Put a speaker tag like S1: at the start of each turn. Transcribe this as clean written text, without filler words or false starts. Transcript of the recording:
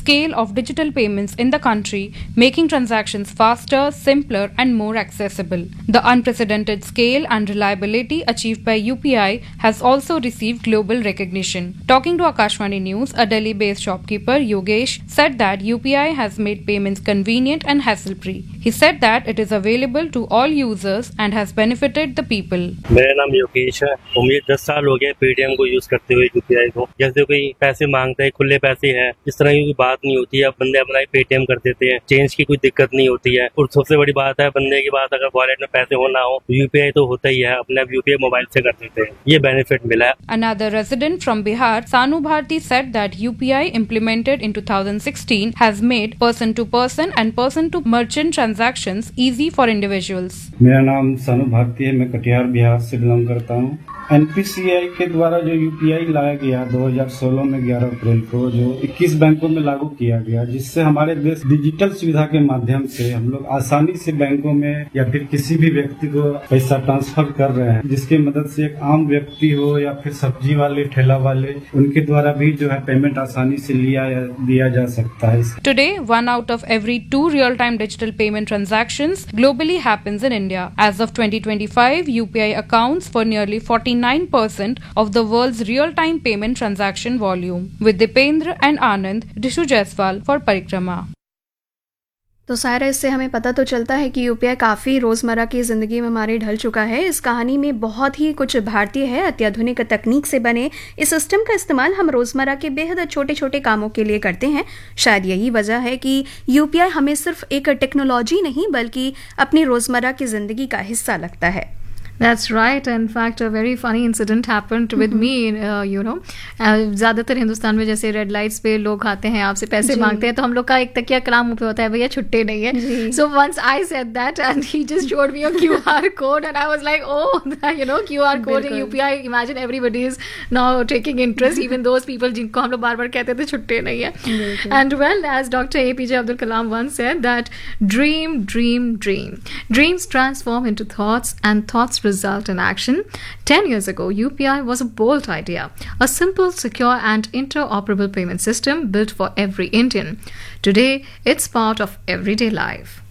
S1: scale of digital payments in the country, making transactions faster, simpler, and more accessible. The unprecedented scale and reliability achieved by UPI has also received global recognition. Talking to Akashvani News, a Delhi-based shopkeeper, Yogesh, said that UPI has made payments convenient and hassle-free. He said that it is available to all users and has benefited the people.
S2: मेरा नाम योगेश है और मुझे 10 साल हो गए Paytm को use करते हुए यूपीआई को। जैसे कोई पैसे मांगता है, खुले पैसे हैं, इस तरह की बात नहीं होती है। बंदे अपना पेटीएम कर देते हैं, चेंज की कोई दिक्कत नहीं होती है। और सबसे बड़ी बात है, बंदे की बात अगर वॉलेट में पैसे हो ना हो, यूपीआई तो होता ही है, अपने यूपीआई मोबाइल से कर देते हैं। ये बेनिफिट मिला है।
S1: Another resident from Bihar, Sanu Bharti, said that UPI implemented in 2016 has made person-to-person and person-to-merchant transactions easy for individuals.
S3: मेरा नाम सानू भारती है, मैं कटिहार बिहार से बिलोंग करता हूँ। एनपीसीआई के द्वारा जो यूपीआई लाया गया 2016 में 11 अप्रैल को, जो 21 बैंकों में लागू किया गया, जिससे हमारे देश डिजिटल सुविधा के माध्यम से हम लोग आसानी से बैंकों में या फिर किसी भी व्यक्ति को पैसा ट्रांसफर कर रहे हैं, जिसकी मदद से एक आम व्यक्ति हो या फिर सब्जी वाले, ठेला वाले, उनके द्वारा भी जो है पेमेंट आसानी से लिया या दिया जा सकता है।
S1: Today, 1 out of every 2 real-time digital payment transactions globally happens in India. As of 2025, UPI accounts for nearly 49% of the world's real-time payment transaction volume. With Dipendra and Anand, Dishu Jaiswal for Parikrama.
S4: तो सायरा, इससे हमें पता तो चलता है कि UPI काफ़ी रोज़मर्रा की ज़िंदगी में हमारे ढल चुका है। इस कहानी में बहुत ही कुछ भारतीय है। अत्याधुनिक तकनीक से बने इस सिस्टम का इस्तेमाल हम रोज़मर्रा के बेहद छोटे छोटे कामों के लिए करते हैं। शायद यही वजह है कि यूपीआई हमें सिर्फ एक टेक्नोलॉजी नहीं बल्कि अपनी रोज़मर्रा की ज़िंदगी का हिस्सा लगता है।
S5: That's right. In fact, a very funny incident happened with me. ज़्यादातर हिंदुस्तान में जैसे रेड लाइट्स पे लोग आते हैं, आपसे पैसे मांगते हैं, तो हम लोग का एक तकिया कलाम मुँह पे होता है, भैया छुट्टे नहीं है. So once I said that and he just showed me a QR code and I was like, oh, QR code and UPI. Imagine everybody is now taking interest, even those people जिनको हम लोग बार बार कहते थे छुट्टे नहीं है. And well, as Dr. APJ Abdul Kalam once said that dream, dream, dream. Dreams transform into thoughts and thoughts result in action. 10 years ago, UPI was a bold idea, a simple, secure and interoperable payment system built for every Indian. Today, it's part of everyday life.